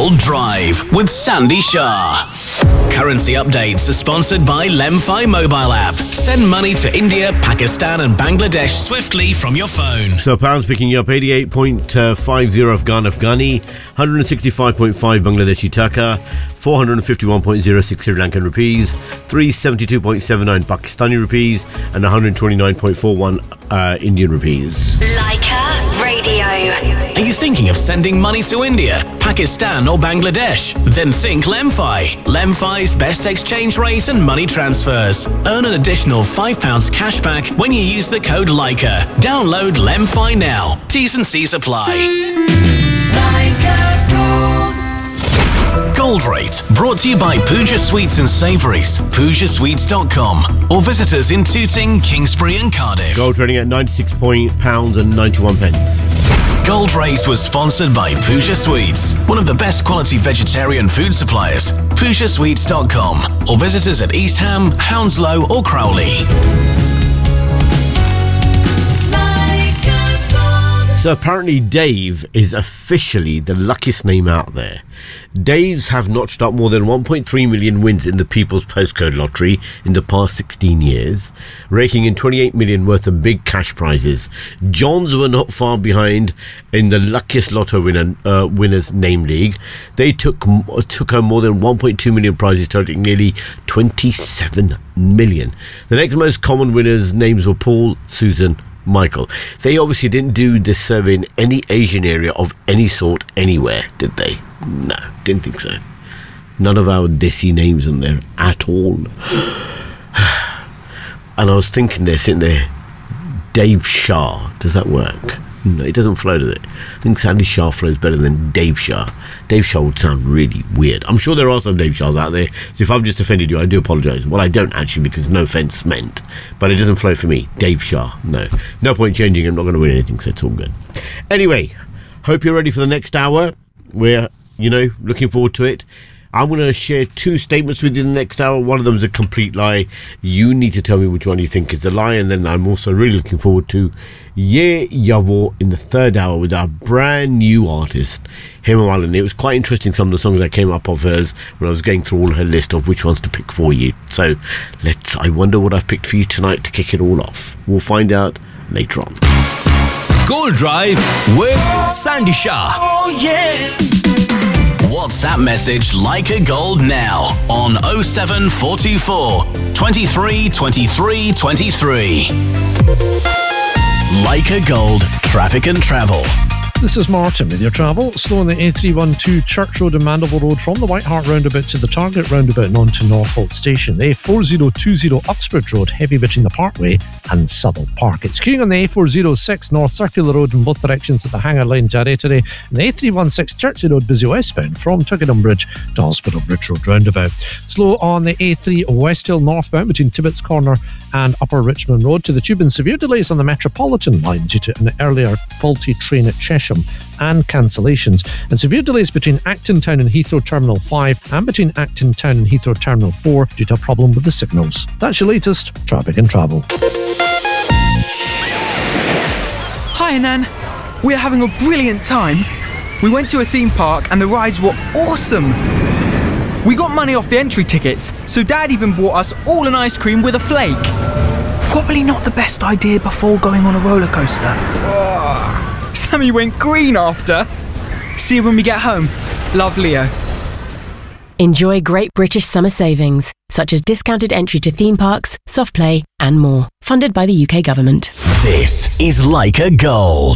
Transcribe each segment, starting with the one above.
Gold Drive with Sandy Shah. Currency updates are sponsored by Lemfi mobile app. Send money to India, Pakistan and Bangladesh swiftly from your phone. So pounds picking you up 88.50 Afghani, 165.5 Bangladeshi taka, 451.06 Sri Lankan rupees, 372.79 Pakistani rupees and 129.41 Indian rupees. Leica Radio. Are you thinking of sending money to India, Pakistan or Bangladesh? Then think Lemfi. Lemfi's best exchange rate and money transfers. Earn an additional £5 cashback when you use the code Leica. Download Lemfi now. T's and C's apply. Gold Rate, brought to you by Pooja Sweets and Savouries, PoojaSweets.com, or visit us in Tooting, Kingsbury and Cardiff. Gold trading at £96.91. Gold Rate was sponsored by Pooja Sweets, one of the best quality vegetarian food suppliers. PoojaSweets.com, or visit us at East Ham, Hounslow or Crowley. So apparently Dave is officially the luckiest name out there. Daves have notched up more than 1.3 million wins in the People's Postcode Lottery in the past 16 years, raking in 28 million worth of big cash prizes. Johns were not far behind in the luckiest lotto winners name league. They took home more than 1.2 million prizes, totaling nearly 27 million. The next most common winners' names were Paul, Susan, Michael. They obviously didn't do this survey in any Asian area of any sort anywhere, did they? No, didn't think so. None of our desi names on there at all. And I was thinking there, sitting there, Dave Shah, does that work? No, it doesn't flow, does it? I think Sandy Shah flows better than Dave Shah. Dave Shah would sound really weird. I'm sure there are some Dave Shahs out there, so if I've just offended you, I do apologise. Well, I don't actually, because no offence meant. But it doesn't flow for me. Dave Shah, no. No point changing. I'm not going to win anything, so it's all good. Anyway, hope you're ready for the next hour. We're, looking forward to it. I'm going to share two statements with you in the next hour. One of them is a complete lie. You need to tell me which one you think is the lie. And then I'm also really looking forward to Ye Yavo in the third hour with our brand new artist, Hema Malini. It was quite interesting, some of the songs that came up of hers when I was going through all her list of which ones to pick for you. So I wonder what I've picked for you tonight to kick it all off. We'll find out later on. Gold Drive with Sandy Shah. Oh, yeah. WhatsApp message Leica Gold now on 07424 23 23 23. Leica Gold, traffic and travel. This is Martin with your travel. Slow on the A312 Church Road and Mandeville Road from the White Hart roundabout to the Target roundabout and on to Northolt Station. The A4020 Uxbridge Road, heavy between the Parkway and Southall Park. It's queuing on the A406 North Circular Road in both directions at the Hanger Lane, Jarratery, and the A316 Chertsey Road, busy westbound from Tuggeranong Bridge to Hospital Bridge Road roundabout. Slow on the A3 West Hill northbound between Tibbetts Corner and Upper Richmond Road to the Tube, and severe delays on the Metropolitan line due to an earlier faulty train at Chesham and cancellations, and severe delays between Acton Town and Heathrow Terminal 5 and between Acton Town and Heathrow Terminal 4 due to a problem with the signals. That's your latest traffic and travel. Hi Nan, we're having a brilliant time. We went to a theme park and the rides were awesome. We got money off the entry tickets, so Dad even bought us all an ice cream with a flake. Probably not the best idea before going on a roller coaster. Sammy went green after. See you when we get home. Love, Leo. Enjoy great British summer savings, such as discounted entry to theme parks, soft play and more. Funded by the UK government. This is Leica Gold.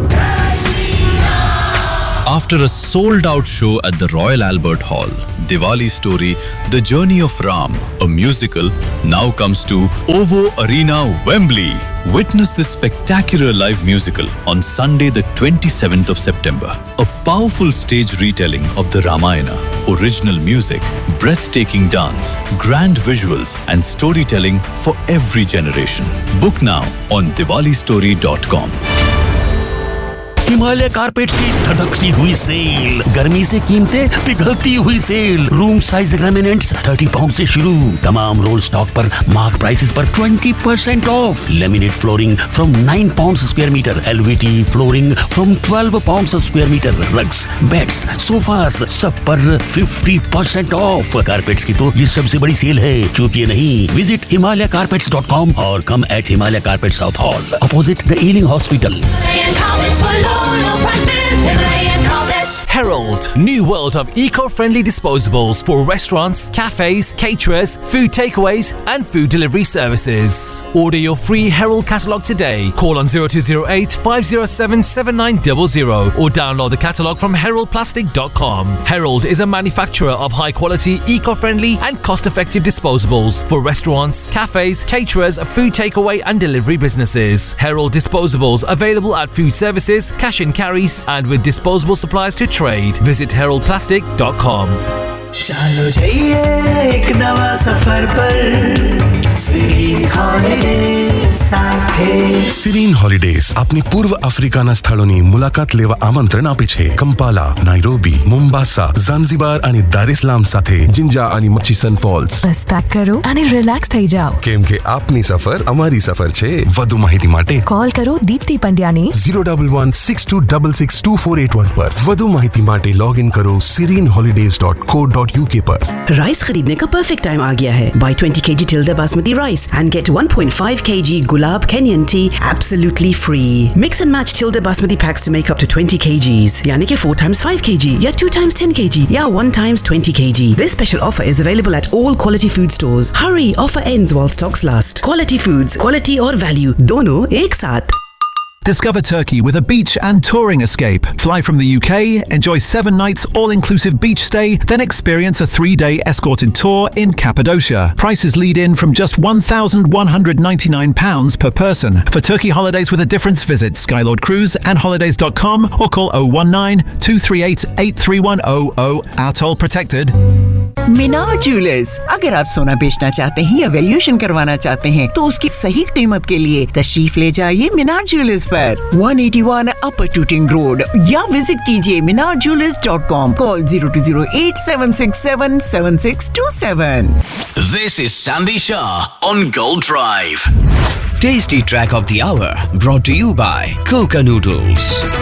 After a sold-out show at the Royal Albert Hall, Diwali Story, The Journey of Ram, a musical, now comes to OVO Arena, Wembley. Witness this spectacular live musical on Sunday the 27th of September. A powerful stage retelling of the Ramayana, original music, breathtaking dance, grand visuals and storytelling for every generation. Book now on diwalistory.com. Himalaya carpets की धधकती हुई cell, गर्मी से कीमतें पिघलती हुई cell, room size laminates 30 pound से शुरू, तमाम role stock पर मार्क प्राइसेस पर 20% of, laminate flooring from 9 pound square metre, एलवीटी flooring from 12 pound square metre, rugs, beds, sofas सब पर 50% ऑफ। कारपेट्स की तो ये सबसे बड़ी सेल है, चूकिए नहीं। विजिट himalaycarpets.com और कम eight Himalaya carpet south hall, opposite the ailing hospital. Herald, new world of eco-friendly disposables for restaurants, cafes, caterers, food takeaways and food delivery services. Order your free Herald catalogue today. Call on 0208 507 7900 or download the catalogue from heraldplastic.com. Herald is a manufacturer of high-quality, eco-friendly and cost-effective disposables for restaurants, cafes, caterers, food takeaway and delivery businesses. Herald disposables available at food services, cash and carries and with disposable supplies to trade. Visit heraldplastic.com. चलो जाइए एक नवा सफर पर Sirin holidays સાથે સિરીન holidays આપની પૂર્વ આફ્રિકાના સ્થળોની મુલાકાત લેવા આમંત્રણ આપે છે. કંપાલા, નાઇરોબી, મોમ્બાસા, ઝાંઝિબાર અને દાર એસ સલામ સાથે જિંજા અને મચીસન ફોલ્સ. બસ પેક કરો અને રિલેક્સ થઈ જાઓ, કેમ કે આપની સફર અમારી સફર છે. વધુ માહિતી માટે કોલ કરો દીપ્તિ પંડ્યાને 01162262481 પર. વધુ માહિતી માટે લોગિન કરો sirinholidays.co.uk पर. राइस खरीदने का परफेक्ट टाइम आ गया है. Buy 20 kg Tilda Basmati rice and get 1.5 kg Gulab Kenyan tea absolutely free. Mix and match Tilda Basmati packs to make up to 20 kgs. यानी कि 4 times 5 kg या 2 times 10 kg या 1 times 20 kg. This special offer is available at all quality food stores. Hurry, offer ends while stocks last. Quality foods, quality और value दोनों एक साथ. Discover Turkey with a beach and touring escape. Fly from the UK, enjoy 7 nights all-inclusive beach stay, then experience a 3-day escorted tour in Cappadocia. Prices lead in from just £1,199 per person. For Turkey holidays with a difference, visit Skylord Cruise and holidays.com or call 019 238 83100. Our toll protected. Minar jewellers, अगर आप सोना बेचना चाहते हैं या valuation करवाना चाहते हैं तो उसकी सही कीमत के लिए तशरीफ ले जाइए मीनार ज्वेलर्स पर 181 अपर टूटिंग रोड या विजिट कीजिए minarjewelers.com. Call 0208-767-7627. This is Sandy Shah on Gold Drive. Tasty track of the hour brought to you by Coca Noodles.